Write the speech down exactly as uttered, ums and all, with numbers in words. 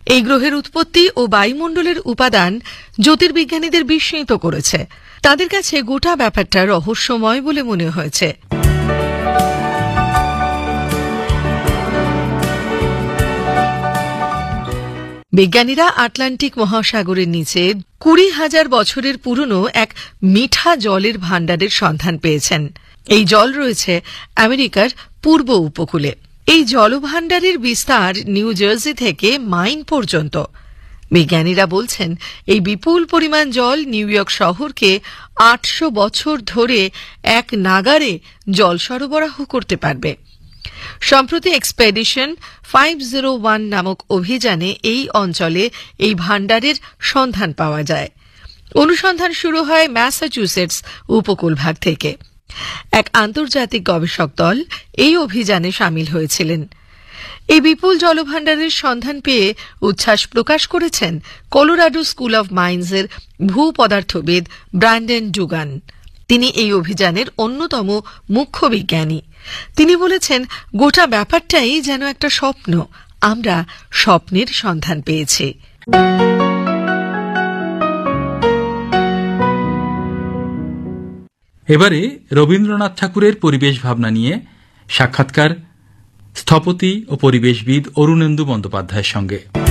এই গ্রহের উৎপত্তি ও বায়ুমণ্ডলের উপাদান জ্যোতির্বিজ্ঞানীদের বিস্মিত করেছে। তাদের কাছে গোটা ব্যাপারটা রহস্যময় বলে মনে হয়েছে। বিজ্ঞানীরা আটলান্টিক মহাসাগরের নিচে কুড়ি হাজার বছরের পুরনো এক মিঠা জলের ভাণ্ডারের সন্ধান পেয়েছেন। এই জল রয়েছে আমেরিকার পূর্ব উপকূলে। এই জলভাণ্ডারের বিস্তার নিউ জার্সি থেকে মাইন পর্যন্ত। বিজ্ঞানীরা বলছেন এই বিপুল পরিমাণ জল নিউ ইয়র্ক শহরকে আটশো বছর ধরে এক নাগারে জল সরবরাহ করতে পারবে। সম্প্রতি এক্সপেডিশন ফাইভ জিরো ওয়ান নামক অভিযানে এই অঞ্চলে এই ভাণ্ডারের সন্ধান পাওয়া যায়। অনুসন্ধান শুরু হয় ম্যাসাচুসেটস উপকূলভাগ থেকে। এক আন্তর্জাতিক গবেষক দল এই অভিযানে সামিল হয়েছিলেন। এই বিপুল জলভাণ্ডারের সন্ধান পেয়ে উচ্ছ্বাস প্রকাশ করেছেন কলোরাডো স্কুল অব মাইন্সের ভূপদার্থবিদ ব্র্যান্ডন ডুগান। তিনি এই অভিযানের অন্যতম মুখ্য বিজ্ঞানী। তিনি বলেছেন, গোটা ব্যাপারটাই যেন একটা স্বপ্ন। আমরা স্বপ্নের সন্ধান পেয়েছি। এবারে রবীন্দ্রনাথ ঠাকুরের পরিবেশ ভাবনা নিয়ে সাক্ষাৎকার স্থপতি ও পরিবেশবিদ অরুণেন্দু বন্দ্যোপাধ্যায়ের সঙ্গে।